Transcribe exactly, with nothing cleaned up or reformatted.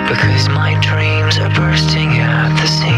Because my dreams are bursting at the seams.